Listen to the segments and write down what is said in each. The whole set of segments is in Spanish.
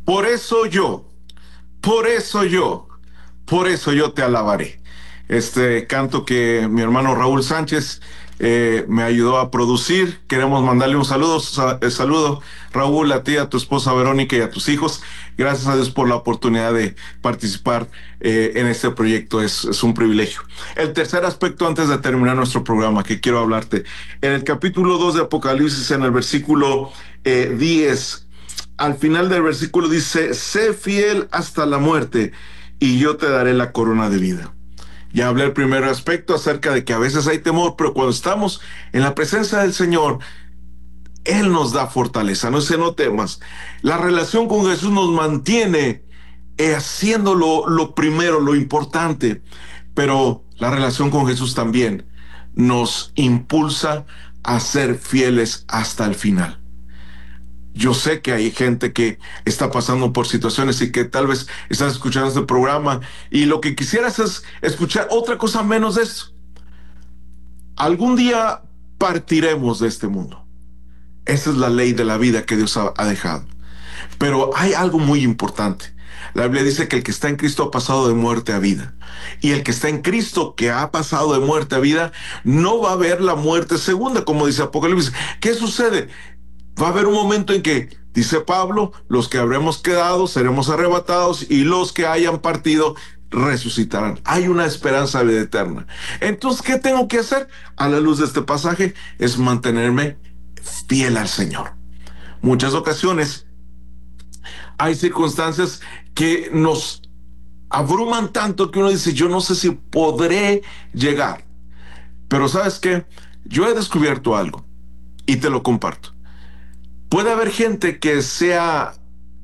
Por eso yo, por eso yo, por eso yo te alabaré. Este canto que mi hermano Raúl Sánchez me ayudó a producir. Queremos mandarle un saludo, saludo, Raúl, a ti, a tu esposa Verónica y a tus hijos. Gracias a Dios por la oportunidad de participar en este proyecto. Es un privilegio. El tercer aspecto antes de terminar nuestro programa que quiero hablarte. En el capítulo 2 de Apocalipsis, en el versículo 10, al final del versículo dice, sé fiel hasta la muerte y yo te daré la corona de vida. Ya hablé el primer aspecto acerca de que a veces hay temor, pero cuando estamos en la presencia del Señor, Él nos da fortaleza. No temas. La relación con Jesús nos mantiene haciendo lo primero, lo importante, pero la relación con Jesús también nos impulsa a ser fieles hasta el final. Yo sé que hay gente que está pasando por situaciones y que tal vez estás escuchando este programa y lo que quisieras es escuchar otra cosa menos de esto. Algún día partiremos de este mundo. Esa es la ley de la vida que Dios ha dejado. Pero hay algo muy importante. La Biblia dice que el que está en Cristo ha pasado de muerte a vida. Y el que está en Cristo, que ha pasado de muerte a vida, no va a ver la muerte segunda, como dice Apocalipsis. ¿Qué sucede? Va a haber un momento en que, dice Pablo, los que habremos quedado seremos arrebatados y los que hayan partido resucitarán. Hay una esperanza de vida eterna. Entonces, ¿qué tengo que hacer? A la luz de este pasaje, es mantenerme fiel al Señor. Muchas ocasiones hay circunstancias que nos abruman tanto que uno dice, yo no sé si podré llegar. Pero ¿sabes qué? Yo he descubierto algo y te lo comparto. Puede haber gente que sea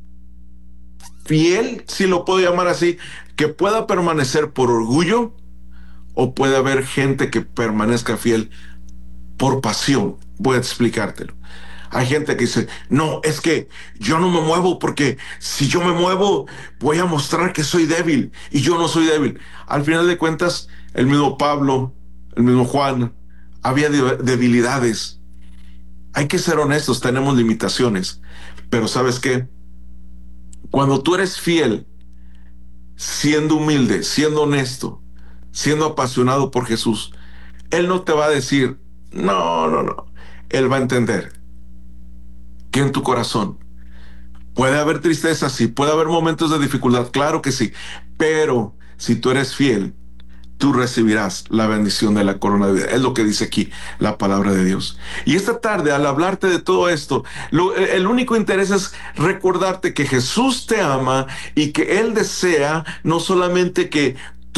fiel, si lo puedo llamar así, que pueda permanecer por orgullo, o puede haber gente que permanezca fiel por pasión. Voy a explicártelo. Hay gente que dice, no, es que yo no me muevo porque si yo me muevo voy a mostrar que soy débil y yo no soy débil. Al final de cuentas, el mismo Pablo, el mismo Juan, había debilidades. Hay que ser honestos, tenemos limitaciones, pero ¿sabes qué? Cuando tú eres fiel, siendo humilde, siendo honesto, siendo apasionado por Jesús, Él no te va a decir, no, no, no. Él va a entender que en tu corazón puede haber tristeza, sí, puede haber momentos de dificultad, claro que sí, pero si tú eres fiel, tú recibirás la bendición de la corona de vida. Es lo que dice aquí la palabra de Dios. Y esta tarde, al hablarte de todo esto, el único interés es recordarte que Jesús te ama y que Él desea no solamente que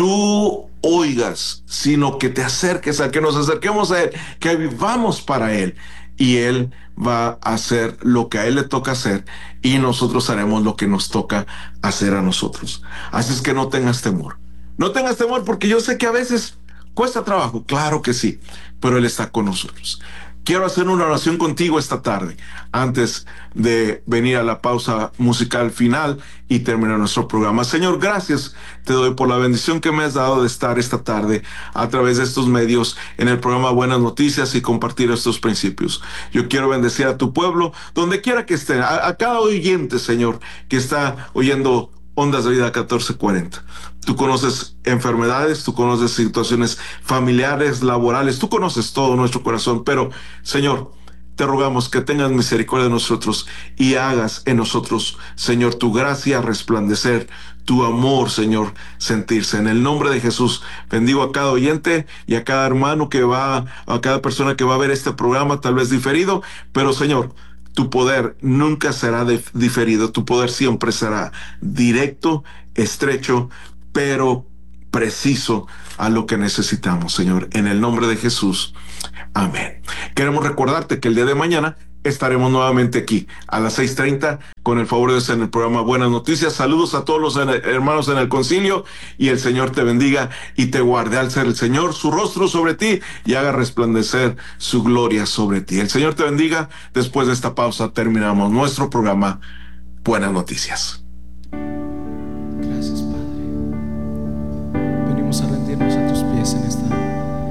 tú oigas, sino que te acerques a que nos acerquemos a Él, que vivamos para Él. Y Él va a hacer lo que a Él le toca hacer y nosotros haremos lo que nos toca hacer a nosotros. Así es que no tengas temor. No tengas temor porque yo sé que a veces cuesta trabajo, claro que sí, pero Él está con nosotros. Quiero hacer una oración contigo esta tarde, antes de venir a la pausa musical final y terminar nuestro programa. Señor, gracias te doy por la bendición que me has dado de estar esta tarde a través de estos medios en el programa Buenas Noticias y compartir estos principios. Yo quiero bendecir a tu pueblo, donde quiera que esté, a cada oyente, Señor, que está oyendo Ondas de Vida 1440. Tú conoces enfermedades, tú conoces situaciones familiares, laborales, tú conoces todo nuestro corazón, pero Señor, te rogamos que tengas misericordia de nosotros y hagas en nosotros, Señor, tu gracia resplandecer, tu amor, Señor, sentirse. En el nombre de Jesús, bendigo a cada oyente y a cada hermano que va, a cada persona que va a ver este programa, tal vez diferido, pero Señor, tu poder nunca será diferido, tu poder siempre será directo, estrecho, pero preciso a lo que necesitamos, Señor. En el nombre de Jesús. Amén. Queremos recordarte que el día de mañana estaremos nuevamente aquí a las 6:30 con el favor de Dios en el programa Buenas Noticias. Saludos a todos los hermanos en el concilio y el Señor te bendiga y te guarde. Alce el Señor su rostro sobre ti y haga resplandecer su gloria sobre ti. El Señor te bendiga. Después de esta pausa terminamos nuestro programa Buenas Noticias.